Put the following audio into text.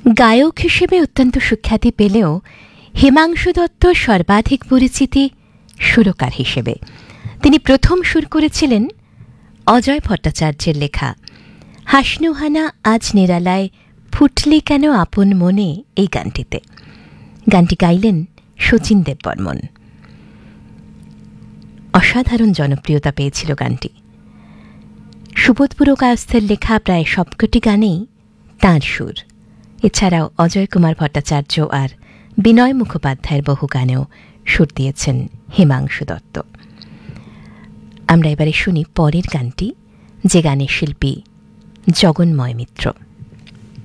গায়ক হিসেবে অত্যন্ত সুখ্যাতি পেলেও হিমাংশু দত্ত সর্বাধিক পরিচিতি সুরকার হিসেবে। তিনি প্রথম সুর করেছিলেন অজয় ভট্টাচার্যের লেখা হাসনুহানা আজ নিরালায় ফুটলি কেন আপন মনে এই গানটিতে। গানটি গাইলেন শচীন দেববর্মন। অসাধারণ জনপ্রিয়তা পেয়েছিল গানটি। সুবোধ পুরকায়স্থের লেখা প্রায় সবকটি গানেই তাঁর সুর। এছাড়াও অজয় কুমার ভট্টাচার্য আর বিনয় মুখোপাধ্যায়ের বহু গানেও সুর দিয়েছেন হিমাংশু দত্ত। আমরা এবারে শুনি পরের গানটি, যে গানের শিল্পী জগন্ময় মিত্র।